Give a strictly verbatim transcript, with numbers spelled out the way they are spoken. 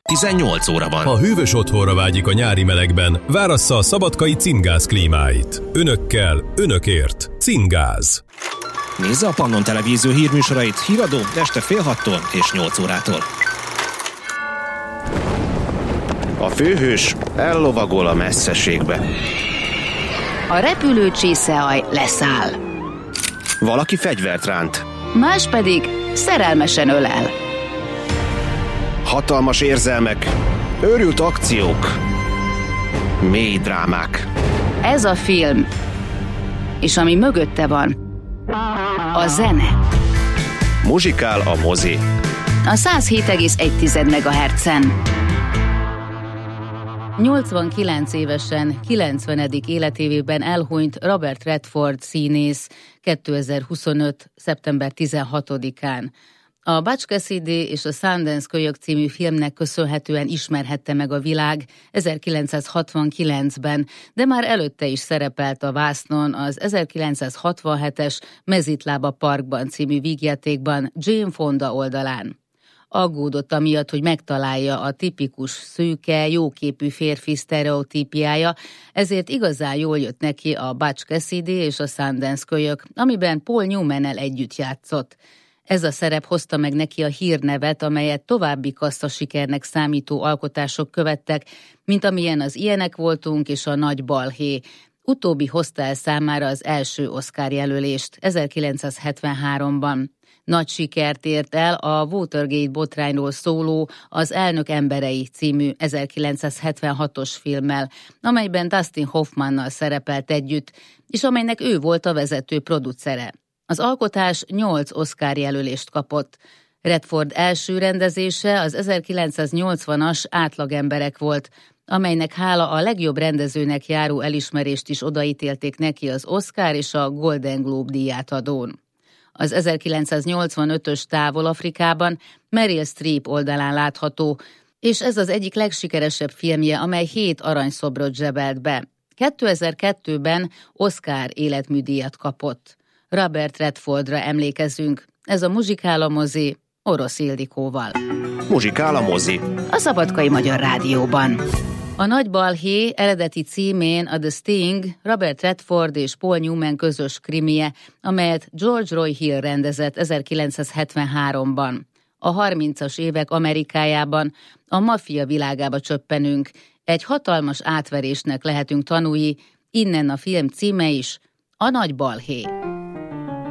tizennyolc óra van. Ha hűvös otthonra vágyik a nyári melegben, várassza a szabadkai Cimgáz klímáit. Önökkel, önökért. Cimgáz. Nézze a Pannon Televízió hírműsorait híradó este fél hattól és nyolc órától. A főhős ellovagol a messzeségbe. A repülő csészehaj leszáll. Valaki fegyvert ránt. Más pedig szerelmesen ölel. Hatalmas érzelmek, őrült akciók, mély drámák. Ez a film, és ami mögötte van, a zene. Muzsikál a mozi. A száz hét egész egy megahertzen. nyolcvankilenc évesen, kilencvenedik életévében elhunyt Robert Redford színész kétezer-huszonöt. szeptember tizenhatodikán. A Butch Cassidy és a Sundance kölyök című filmnek köszönhetően ismerhette meg a világ ezerkilencszázhatvankilencben, de már előtte is szerepelt a vásznon az ezerkilencszázhatvanhetes Mezitlába Parkban című vígjátékban Jane Fonda oldalán. Aggódott amiatt, hogy megtalálja a tipikus szőke, jóképű férfi sztereotípiája, ezért igazán jól jött neki a Butch Cassidy és a Sundance kölyök, amiben Paul Newman-nel együtt játszott. Ez a szerep hozta meg neki a hírnevet, amelyet további kasszasikernek számító alkotások követtek, mint amilyen az Ilyenek voltunk és a Nagy balhé. Utóbbi hozta el számára az első Oscar jelölést ezerkilencszázhetvenháromban. Nagy sikert ért el a Watergate botrányról szóló Az elnök emberei című ezerkilencszázhetvenhatos filmmel, amelyben Dustin Hoffmannal szerepelt együtt, és amelynek ő volt a vezető producere. Az alkotás nyolc Oscar jelölést kapott. Redford első rendezése az ezerkilencszáznyolcvanas Átlagemberek volt, amelynek hála a legjobb rendezőnek járó elismerést is odaítélték neki az Oscar és a Golden Globe díját adón. Az ezerkilencszáznyolcvanötös Távol Afrikában Meryl Streep oldalán látható, és ez az egyik legsikeresebb filmje, amely hét aranyszobrot zsebelt be. kétezer-kettőben Oscar életműdíjat kapott. Robert Redfordra emlékezünk. Ez a Muzsikál a mozi Orosz Ildikóval. Muzsikál a mozi. A Szabadkai Magyar Rádióban. A Nagy balhé eredeti címén a The Sting Robert Redford és Paul Newman közös krimije, amelyet George Roy Hill rendezett ezerkilencszázhetvenháromban. A harmincas évek Amerikájában a maffia világába csöppenünk. Egy hatalmas átverésnek lehetünk tanúi, innen a film címe is, a Nagy balhé.